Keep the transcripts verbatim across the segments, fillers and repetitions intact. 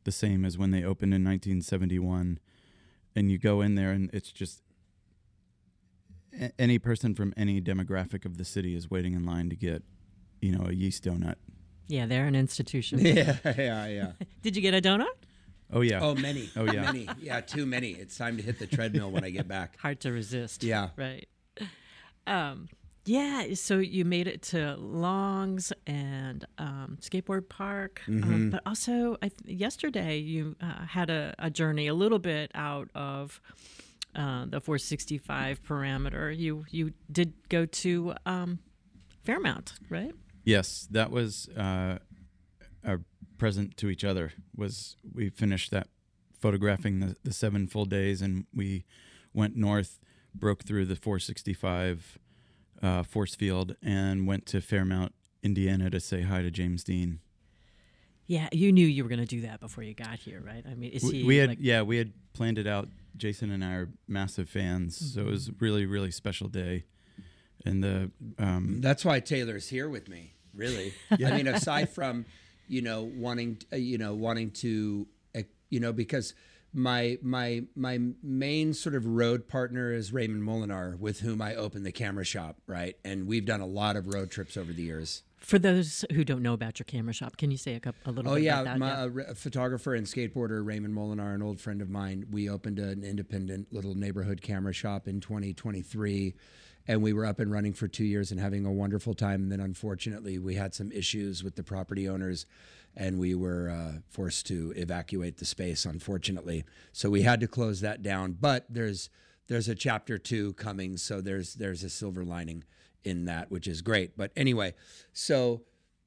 the same as when they opened in nineteen seventy-one. And you go in there, and it's just a- any person from any demographic of the city is waiting in line to get, you know, a yeast donut. Yeah, they're an institution. Yeah, yeah, yeah. Did you get a donut? Oh yeah. Oh, many. Oh yeah. Many. Yeah, too many. It's time to hit the treadmill when I get back. Hard to resist. Yeah. Right. Um, yeah, so you made it to Long's and um, Skateboard Park, Mm-hmm. um, but also I th- yesterday you uh, had a, a journey a little bit out of uh, the four sixty-five parameter. You you did go to um, Fairmount, right? Yes, that was uh, our present to each other. Was we finished that photographing the, the seven full days, and we went north, broke through the four sixty-five uh, force field, and went to Fairmount, Indiana, to say hi to James Dean. Yeah, you knew you were going to do that before you got here, right? I mean, is We, he we had like, yeah, we had planned it out. Jason and I are massive fans, mm-hmm. so it was a really really special day. And the um, That's why Taylor's here with me. Really, I mean, aside from you know wanting uh, you know wanting to uh, you know because my my my main sort of road partner is Raymond Molinar, with whom I opened the camera shop, right? And we've done a lot of road trips over the years. For those who don't know about your camera shop, can you say a, couple, a little oh, bit yeah, about that? my yeah, uh, photographer and skateboarder Raymond Molinar, an old friend of mine, we opened an independent little neighborhood camera shop in twenty twenty-three, and we were up and running for two years and having a wonderful time. And then unfortunately, we had some issues with the property owners, and we were uh, forced to evacuate the space, unfortunately. So we had to close that down. But there's there's a chapter two coming, so there's there's a silver lining in that, which is great. But anyway, so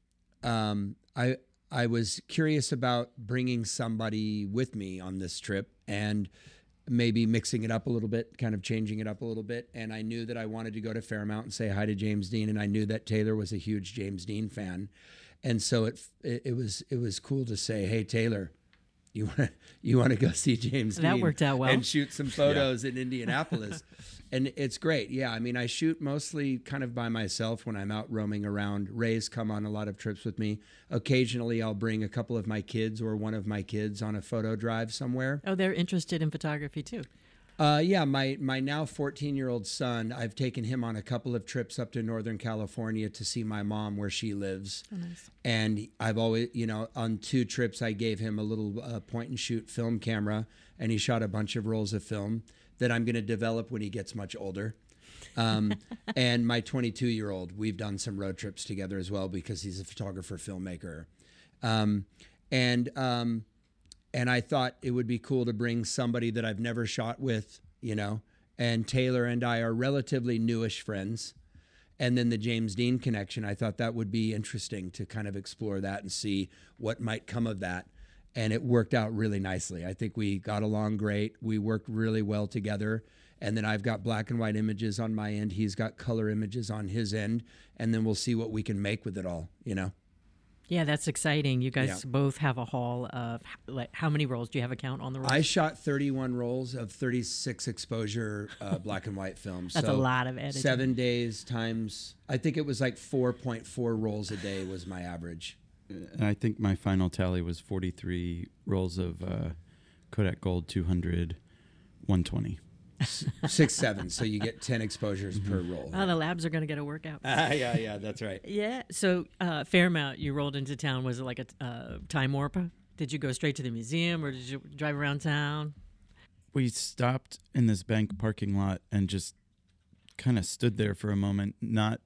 um, I I was curious about bringing somebody with me on this trip and maybe mixing it up a little bit, kind of changing it up a little bit. And I knew that I wanted to go to Fairmount and say hi to James Dean, and I knew that Taylor was a huge James Dean fan, and so it it, it was it was cool to say, hey Taylor, you want to you want to go see James that Dean worked out well and shoot some photos yeah. in Indianapolis. And it's great. Yeah, I mean, I shoot mostly kind of by myself when I'm out roaming around. Ray's come on a lot of trips with me. Occasionally, I'll bring a couple of my kids or one of my kids on a photo drive somewhere. Oh, they're interested in photography too. Uh, yeah, my my now fourteen-year-old son, I've taken him on a couple of trips up to Northern California to see my mom where she lives. Oh, nice. And I've always, you know, on two trips, I gave him a little uh, point-and-shoot film camera, and he shot a bunch of rolls of film that I'm going to develop when he gets much older. Um, and my twenty-two-year-old, we've done some road trips together as well because he's a photographer, filmmaker. Um, and um, and I thought it would be cool to bring somebody that I've never shot with, you know. And Taylor and I are relatively newish friends. And then the James Dean connection, I thought that would be interesting to kind of explore that and see what might come of that. And it worked out really nicely. I think we got along great. We worked really well together. And then I've got black and white images on my end. He's got color images on his end. And then we'll see what we can make with it all, you know? Yeah, that's exciting. You guys Yeah. both have a haul of, like, how many rolls? Do you have a count on the rolls? I shot thirty-one rolls of thirty-six exposure uh, black and white films. That's so a lot of editing. Seven days times, I think it was like four point four rolls a day was my average. And I think my final tally was forty-three rolls of uh, Kodak Gold two hundred, one twenty. Six, seven. So you get ten exposures per roll. Oh, the labs are going to get a workout. Ah, yeah, yeah, that's right. Yeah. So uh, Fairmount, you rolled into town. Was it like a uh, time warp? Did you go straight to the museum or did you drive around town? We stopped in this bank parking lot and just kind of stood there for a moment, not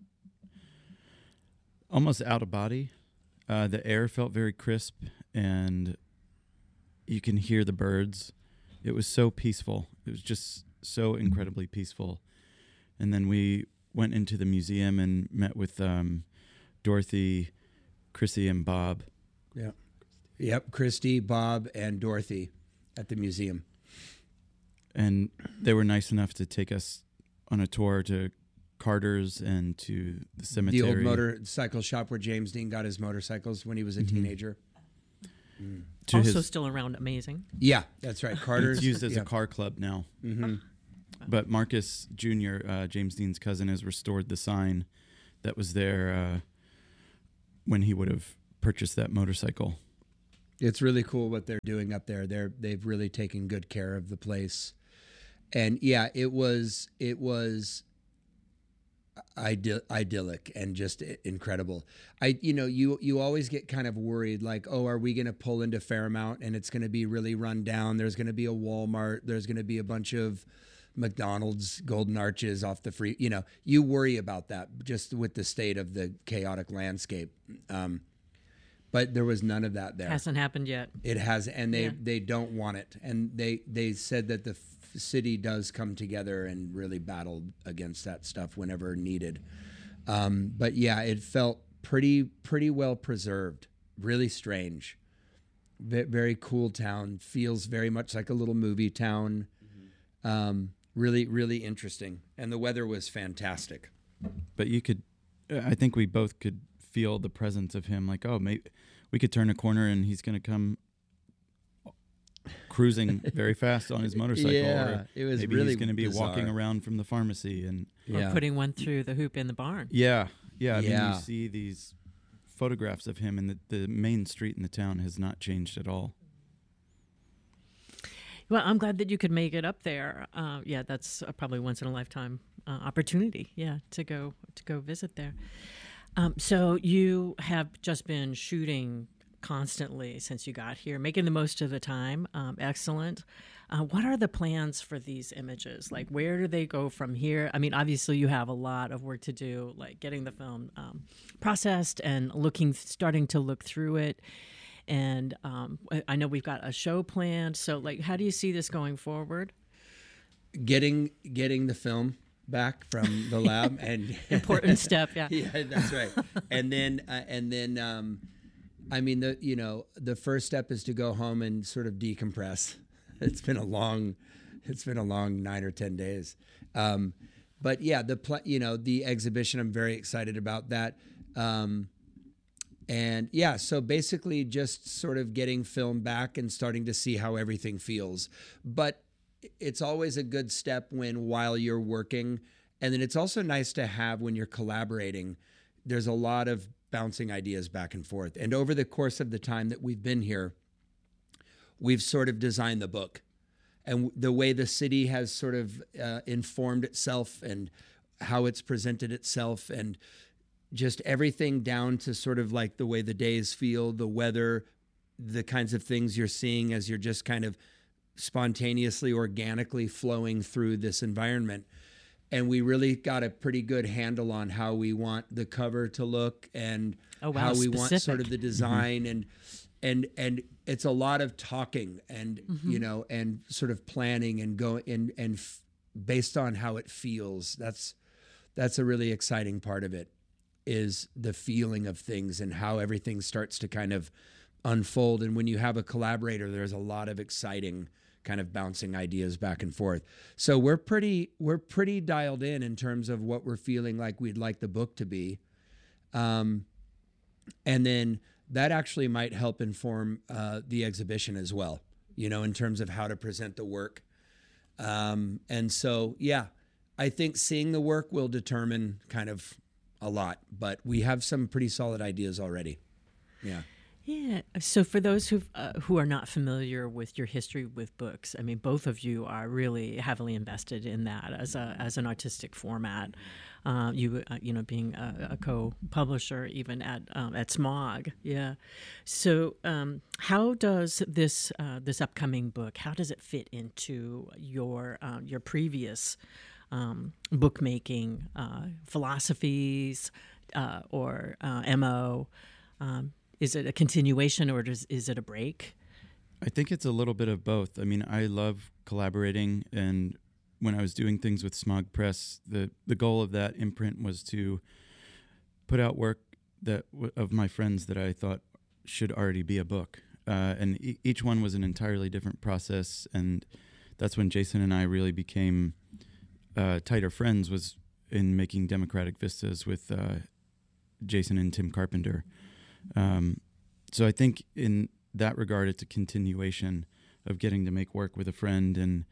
almost out of body. Uh, the air felt very crisp and you can hear the birds. It was so peaceful. It was just so incredibly peaceful. And then we went into the museum and met with um, Dorothy, Chrissy, and Bob. Yeah. Yep, Christy, Bob, and Dorothy at the museum. And they were nice enough to take us on a tour to Carter's and to the cemetery. The old motorcycle shop where James Dean got his motorcycles when he was a mm-hmm. teenager. Mm. To also his, still around, amazing. Yeah, that's right. Carter's it's used as yeah. a car club now. Mm-hmm. But Marcus Junior, uh, James Dean's cousin, has restored the sign that was there uh, when he would have purchased that motorcycle. It's really cool what they're doing up there. They're they've really taken good care of the place. And yeah, it was it was Idyll- idyllic and just incredible. I, you know, you you always get kind of worried, like, oh, are we going to pull into Fairmount and it's going to be really run down? There's going to be a Walmart. There's going to be a bunch of McDonald's, Golden Arches off the free. You know, you worry about that just with the state of the chaotic landscape. Um, but there was none of that there. Hasn't happened yet. It has, and they Yeah. they don't want it. And they they said that the city does come together and really battle against that stuff whenever needed. Um, but yeah, it felt pretty pretty well preserved. Really strange. V- very cool town. Feels very much like a little movie town. Mm-hmm. Um, really really interesting, and the weather was fantastic. But you could, I think we both could feel the presence of him. Like, oh, maybe we could turn a corner and he's going to come cruising very fast on his motorcycle. Yeah, or it was maybe really he's going to be bizarre. walking around from the pharmacy and Or Yeah. putting one through the hoop in the barn. yeah, yeah. I Yeah. mean, you see these photographs of him, and the, the main street in the town has not changed at all. Well, I'm glad that you could make it up there. Uh, yeah, that's uh, probably once in a lifetime uh, opportunity. Yeah, to go to go visit there. Um, so you have just been shooting constantly since you got here, making the most of the time. Um, excellent. Uh, what are the plans for these images? Like, where do they go from here? I mean, obviously, you have a lot of work to do, like getting the film um, processed and looking, starting to look through it. And um, I- I know we've got a show planned. So, like, how do you see this going forward? Getting getting the film back from the lab and Important step, yeah. yeah, that's right. And then uh, and then um, I mean the you know the first step is to go home and sort of decompress. It's been a long, it's been a long nine or ten days. Um, but yeah, the pl- you know the exhibition, I'm very excited about that. Um, and yeah, so basically just sort of getting film back and starting to see how everything feels. But it's always a good step when while you're working, and then it's also nice to have when you're collaborating. There's a lot of bouncing ideas back and forth. And over the course of the time that we've been here, we've sort of designed the book, and the way the city has sort of uh, informed itself and how it's presented itself, and just everything down to sort of like the way the days feel, the weather, the kinds of things you're seeing as you're just kind of spontaneously, organically flowing through this environment. And we really got a pretty good handle on how we want the cover to look and Oh, wow, how we want specific. sort of the design. and and and it's a lot of talking and Mm-hmm. you know and sort of planning and go and and f- based on how it feels. That's that's a really exciting part of it, is the feeling of things and how everything starts to kind of unfold. And when you have a collaborator, there's a lot of exciting kind of bouncing ideas back and forth. So we're pretty we're pretty dialed in in terms of what we're feeling like we'd like the book to be. Um, and then that actually might help inform uh, the exhibition as well, you know, in terms of how to present the work. Um, and so, yeah, I think seeing the work will determine kind of a lot, but we have some pretty solid ideas already. Yeah. Yeah. So for those who uh, who are not familiar with your history with books, I mean, both of you are really heavily invested in that as a as an artistic format. Uh, you uh, you know, being a, a co-publisher even at um, at Smog. Yeah. So um, how does this uh, this upcoming book? How does it fit into your uh, your previous um, bookmaking uh, philosophies uh, or uh, M O? Um, Is it a continuation or does, is it a break? I think it's a little bit of both. I mean, I love collaborating, and when I was doing things with Smog Press, the, the goal of that imprint was to put out work that w- of my friends that I thought should already be a book. Uh, and e- each one was an entirely different process, and that's when Jason and I really became uh, tighter friends, was in making Democratic Vistas with uh, Jason and Tim Carpenter. Um, so I think in that regard, it's a continuation of getting to make work with a friend, and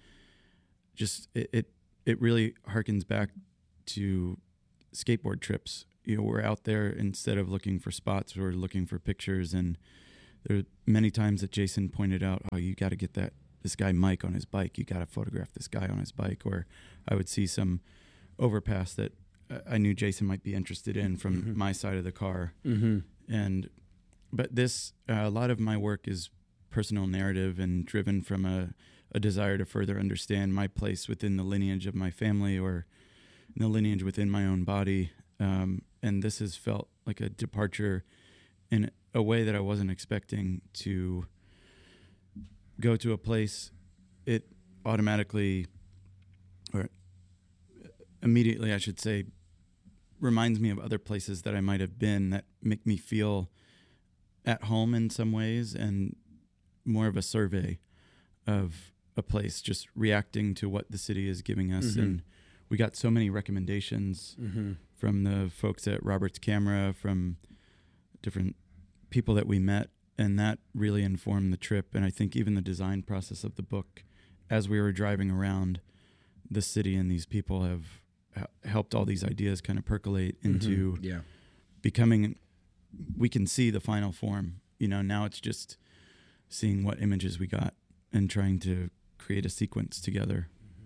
just it, it, it really harkens back to skateboard trips. You know, we're out there, instead of looking for spots, we're looking for pictures, and there are many times that Jason pointed out, oh, you got to get that this guy Mike on his bike. You got to photograph this guy on his bike. Or I would see some overpass that I knew Jason might be interested in from mm-hmm. my side of the car. Mm-hmm. And but this uh, a lot of my work is personal narrative and driven from a, a desire to further understand my place within the lineage of my family or the lineage within my own body. Um, and this has felt like a departure in a way that I wasn't expecting. To go to a place, it automatically, or immediately I should say, reminds me of other places that I might have been that make me feel at home in some ways, and more of a survey of a place, just reacting to what the city is giving us. Mm-hmm. And we got so many recommendations mm-hmm. from the folks at Roberts Camera, from different people that we met, and that really informed the trip. And I think even the design process of the book, as we were driving around the city, and these people have h- helped all these ideas kind of percolate into mm-hmm. yeah. becoming, we can see the final form. You know, now it's just seeing what images we got and trying to create a sequence together.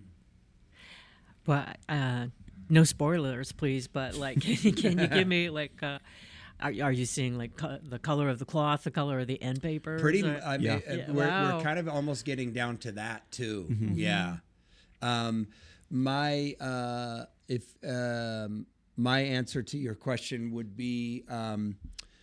But uh, no spoilers, please. But like, can you give me like, uh, are, are you seeing like co- the color of the cloth, the color of the end paper? Pretty. Or? I mean, yeah. uh, Yeah, we're, wow. we're kind of almost getting down to that too. Mm-hmm. Yeah. Um, my uh, if um, my answer to your question would be, um,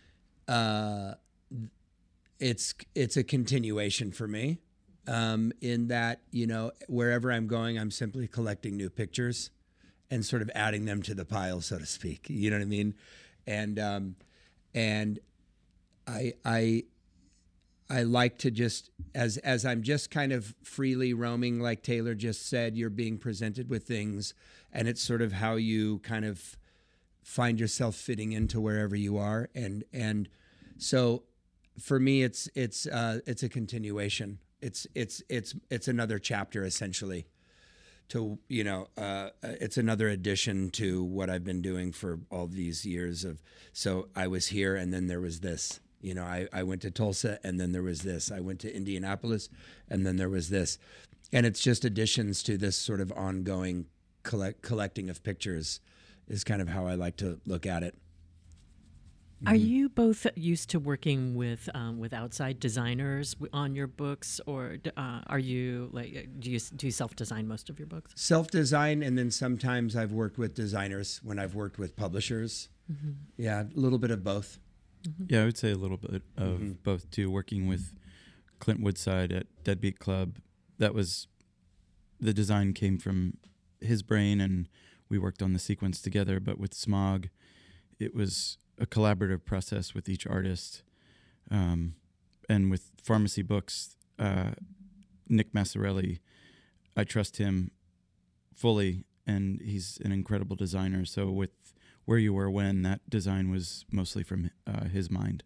uh, it's it's a continuation for me. Um, in that, you know, wherever I'm going, I'm simply collecting new pictures and sort of adding them to the pile, so to speak. You know what I mean? And um, and I I I like to just, as as I'm just kind of freely roaming, like Taylor just said, you're being presented with things, and it's sort of how you kind of find yourself fitting into wherever you are, and and so for me, it's it's uh, it's a continuation. It's it's it's it's another chapter, essentially. To you know, uh, it's another addition to what I've been doing for all these years of. So I was here, and then there was this. You know, I, I went to Tulsa, and then there was this. I went to Indianapolis, and then there was this. And it's just additions to this sort of ongoing collect, collecting of pictures is kind of how I like to look at it. Are you both used to working with um, with outside designers on your books, or uh, are you like do you do you self design most of your books? Self design, and then sometimes I've worked with designers when I've worked with publishers. Mm-hmm. Yeah, a little bit of both. Mm-hmm. Yeah, I would say a little bit of mm-hmm. both too. Working with Clint Woodside at Deadbeat Club, that was the design came from his brain, and we worked on the sequence together. But with Smog, it was a collaborative process with each artist. Um, and with Pharmacy Books, uh, Nick Massarelli, I trust him fully, and he's an incredible designer. So with Where You Were When, that design was mostly from uh, his mind.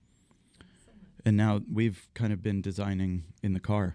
And now we've kind of been designing in the car.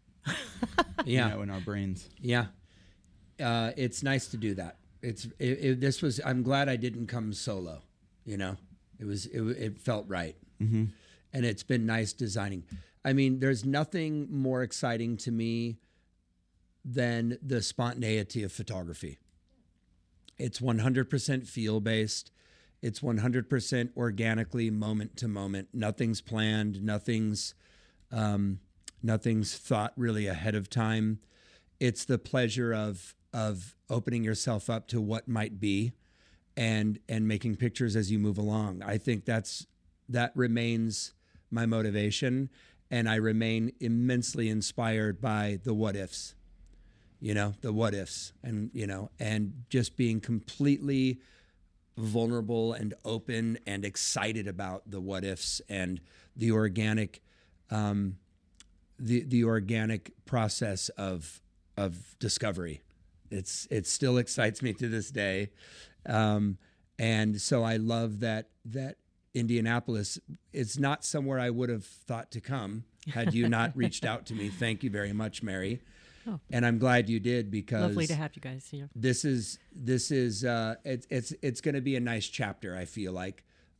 Yeah. You know, in our brains. Yeah. Uh, it's nice to do that. It's it, it, this was, I'm glad I didn't come solo. You know, it was it, it felt right, mm-hmm. and it's been nice designing. I mean, there's nothing more exciting to me than the spontaneity of photography. It's one hundred percent feel based. It's one hundred percent organically, moment to moment. Nothing's planned. Nothing's um, nothing's thought really ahead of time. It's the pleasure of of opening yourself up to what might be. And and making pictures as you move along. I think that's that remains my motivation, and I remain immensely inspired by the what ifs. You know, the what ifs, and you know, and just being completely vulnerable and open and excited about the what ifs and the organic, um, the the organic process of of discovery. It's it still excites me to this day. Um, and so I love that, that Indianapolis, it's not somewhere I would have thought to come had you not reached out to me. Thank you very much, Mary. Oh. And I'm glad you did, because lovely to have you guys here. This is, this is, uh, it's, it's, it's going to be a nice chapter. I feel like,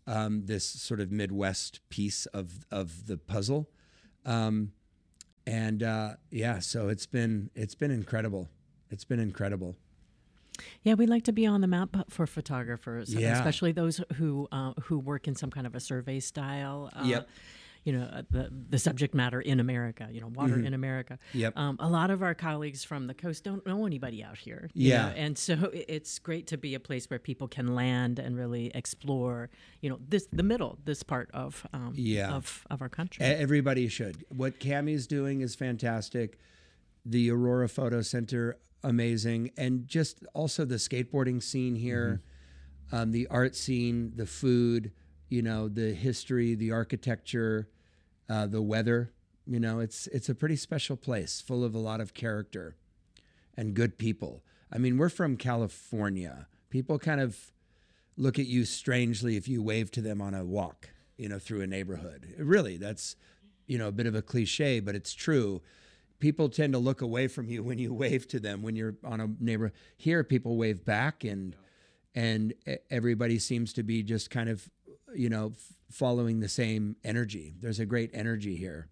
um, this sort of Midwest piece of of the puzzle. Um, and uh, yeah, so it's been it's been incredible. It's been incredible. Yeah, we like to be on the map for photographers, Yeah. especially those who uh, who work in some kind of a survey style. Uh, Yep. You know, uh, the the subject matter in America. You know, water Mm-hmm. in America. Yep. Um, a lot of our colleagues from the coast don't know anybody out here. you Yeah. know, and so i- it's great to be a place where people can land and really explore. You know, this the middle, this part of um, Yeah. of of our country. E- Everybody should. What Cammie's doing is fantastic. The Aurora Photo Center, amazing. And just also the skateboarding scene here, um, the art scene, the food, you know, the history, the architecture, uh, the weather. You know, it's it's a pretty special place full of a lot of character and good people. I mean, we're from California. People kind of look at you strangely if you wave to them on a walk, you know, through a neighborhood. Really, that's, you know, a bit of a cliche, but it's true. People tend to look away from you when you wave to them when you're on a neighbor. Here, people wave back, and and e- everybody seems to be just kind of, you know, f- following the same energy. There's a great energy here.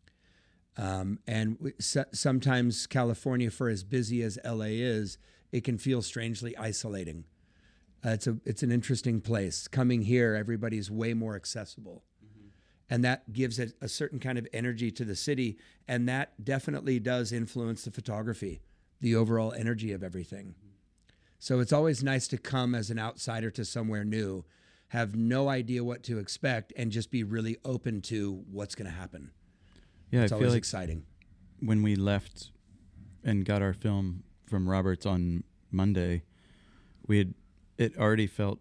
Um, and we, so, sometimes California, for as busy as L A is, it can feel strangely isolating. Uh, it's a it's an interesting place. Coming here, everybody's way more accessible, and that gives it a certain kind of energy to the city, and that definitely does influence the photography, the overall energy of everything. So it's always nice to come as an outsider to somewhere new, have no idea what to expect, and just be really open to what's going to happen. Yeah, It's I feel always like exciting. when we left and got our film from Roberts on Monday, we had it already felt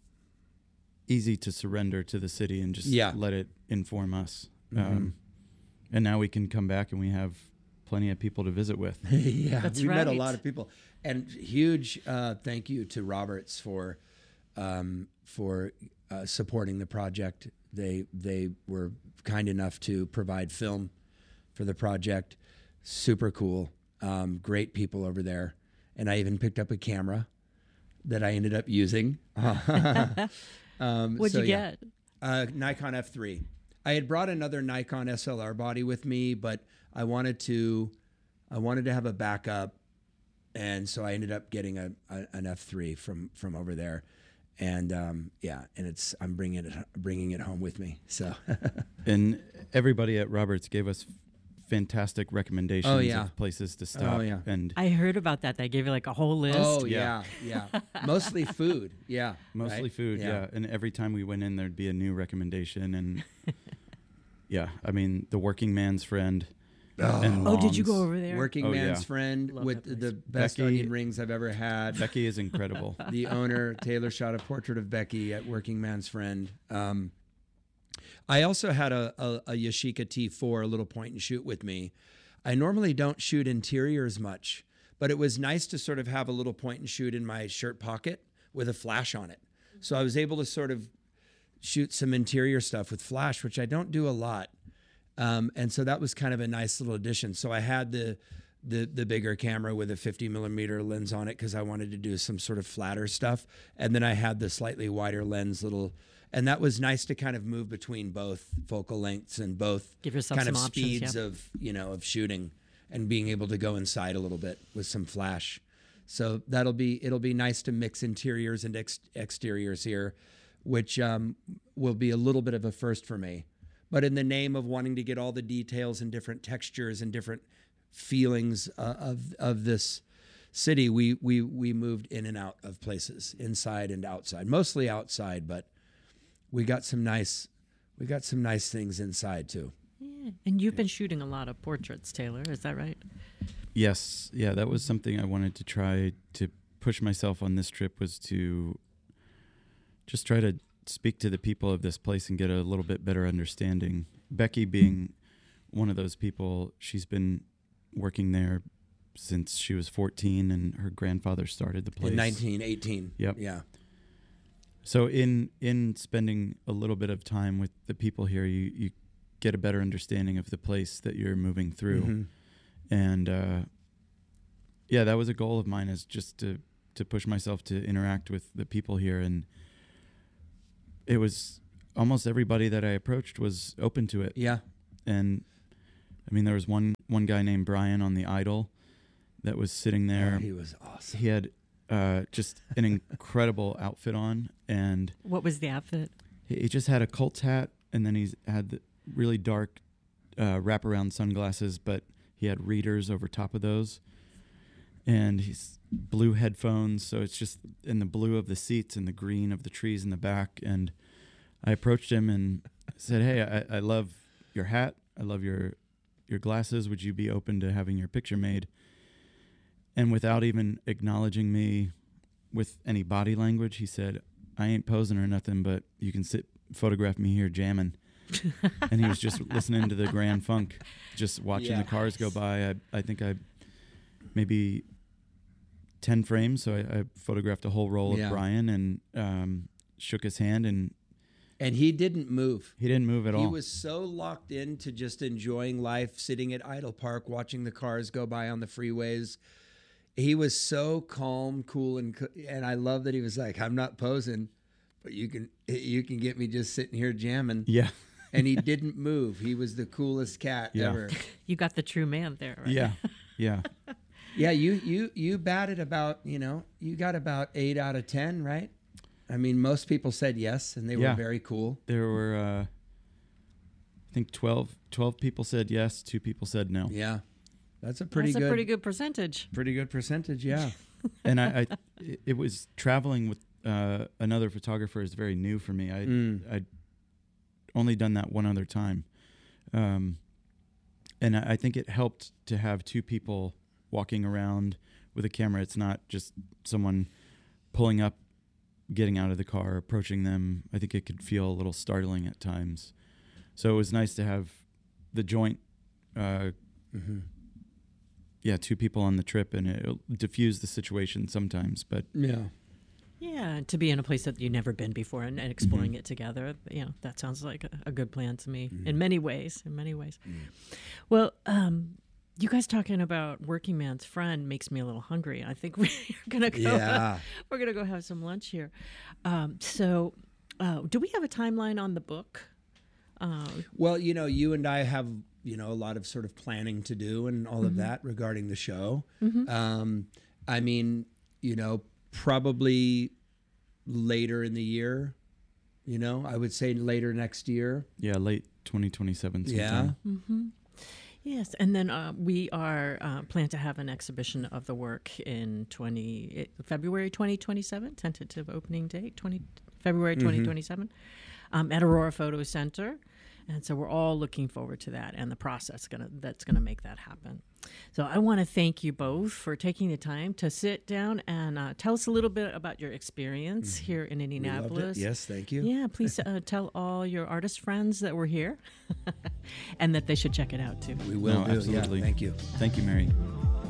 easy to surrender to the city and just Yeah. let it inform us. Mhm. Um, and now we can come back and we have plenty of people to visit with. Yeah, That's we met a right. lot of people, and huge uh, thank you to Roberts for um, for uh, supporting the project. They they were kind enough to provide film for the project. Super cool, um, great people over there, and I even picked up a camera that I ended up using. um, What'd so, you yeah. get? Uh, Nikon F three. I had brought another Nikon S L R body with me, but I wanted to, I wanted to have a backup, and so I ended up getting a, a an F three from from over there, and um, yeah, and it's I'm bringing it bringing it home with me. So And everybody at Roberts gave us fantastic recommendations Oh, yeah. of places to stop. Oh, yeah. And I heard about that. They gave you like a whole list. oh yeah, Yeah. yeah, mostly food. Yeah, mostly right? food, yeah. And every time we went in, there'd be a new recommendation. And yeah, I mean, the working man's friend. Oh. and Oh, did you go Long's. over there? Working Oh, man's yeah. friend Love with that place. the best Becky- onion rings I've ever had. Becky is incredible. The owner, Taylor, shot a portrait of Becky at Working Man's Friend. Um, I also had a, a, a Yashica T four, a little point and shoot with me. I normally don't shoot interiors much, but it was nice to sort of have a little point and shoot in my shirt pocket with a flash on it. So I was able to sort of shoot some interior stuff with flash, which I don't do a lot. Um, and so that was kind of a nice little addition. So I had the the the bigger camera with a fifty millimeter lens on it because I wanted to do some sort of flatter stuff, and then I had the slightly wider lens, little, and that was nice to kind of move between both focal lengths and both Give yourself kind some of options, speeds yeah. of you know of shooting, and being able to go inside a little bit with some flash. So that'll be it'll be nice to mix interiors and ex- exteriors here, which um, will be a little bit of a first for me. But in the name of wanting to get all the details and different textures and different feelings uh, of of this city, we we we moved in and out of places, inside and outside, mostly outside, but we got some nice we got some nice things inside too. Yeah. And you've been shooting a lot of portraits, Taylor. Is that right? Yes, yeah, that was something I wanted to try to push myself on this trip, was to just try to speak to the people of this place and get a little bit better understanding. Becky being one of those people, she's been working there since she was fourteen, and her grandfather started the place In nineteen eighteen. Yep. Yeah. So in in spending a little bit of time with the people here, you, you get a better understanding of the place that you're moving through. Mhm. And uh, yeah, that was a goal of mine, is just to to push myself to interact with the people here and it was almost everybody that I approached was open to it. Yeah. And I mean, there was one, one guy named Brian on the Idol that was sitting there. Oh, he was awesome. He had uh, just an incredible outfit on, and What was the outfit? he, he just had a Colts hat, and then he's had the really dark uh, wraparound sunglasses, but he had readers over top of those, and he's blue headphones. So it's just in the blue of the seats and the green of the trees in the back. And I approached him and said, "Hey, I, I love your hat. I love your your glasses. Would you be open to having your picture made?" And without even acknowledging me with any body language, he said, "I ain't posing or nothing, but you can sit photograph me here jamming." And he was just listening to the Grand Funk, just watching Yeah. the cars go by. I, I think I maybe ten frames, so I, I photographed a whole roll Yeah. of Brian and um, shook his hand, and And he didn't move. he didn't move at He all. was so locked into just enjoying life, sitting at Idle Park, watching the cars go by on the freeways. He was so calm, cool, and co- and I love that he was like, "I'm not posing, but you can you can get me just sitting here jamming." Yeah, And he didn't move. He was the coolest cat Yeah. ever. You got the true man there, right? yeah, yeah. Yeah, you you you batted about, you know, you got about eight out of ten, right? I mean, most people said yes, and they Yeah. were very cool. There were, uh, I think, twelve, twelve people said yes, two people said no. Yeah, that's a pretty That's good, a pretty good percentage. pretty good percentage. Yeah, And I, I, it- it was traveling with uh, another photographer is very new for me. I, Mm. I'd only done that one other time, um, and I, I think it helped to have two people walking around with a camera. It's not just someone pulling up, getting out of the car, approaching them. I think it could feel a little startling at times. So it was nice to have the joint, uh, mm-hmm. yeah, two people on the trip, and it'll diffuse the situation sometimes. But yeah. Yeah, to be in a place that you've never been before and, and exploring Mhm. it together, you know, that sounds like a, a good plan to me Mhm. in many ways, in many ways. Mm. Well, um, you guys talking about Working Man's Friend makes me a little hungry. I think we're gonna go. Yeah. We're gonna go have some lunch here. Um, so, uh, do we have a timeline on the book? Uh, Well, you know, you and I have, you know, a lot of sort of planning to do and all of Mm-hmm. that regarding the show. Mhm. Um, I mean, you know, probably later in the year, you know, I would say later next year. yeah, late twenty twenty-seven. Yeah. sometime. Mm-hmm. Yes, and then uh, we are uh, plan to have an exhibition of the work in twenty eh, February twenty twenty seven. Tentative opening date twenty February twenty twenty seven, um, at Aurora Photo Center, and so we're all looking forward to that and the process gonna that's gonna make that happen. So I want to thank you both for taking the time to sit down and uh, tell us a little bit about your experience here in We loved it. Indianapolis. Yes, thank you. Yeah, please uh, tell all your artist friends that we're here and that they should check it out too. We will No, do. absolutely. Yeah, thank you. Thank you, Mary.